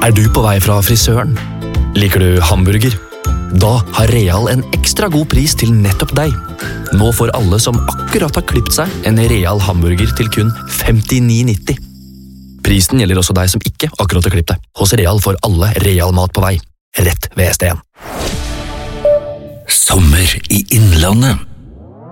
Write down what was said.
Er du på vei fra frisøren? Liker du hamburger? Da har Real en ekstra god pris til nettopp deg. Nå får alle som akkurat har klippet seg en Real hamburger til kun 59,90. Prisen gjelder også deg som ikke akkurat har klippet deg. Hos Real får alle Real mat på vei. Rett ved ST1. Sommer i Innlandet.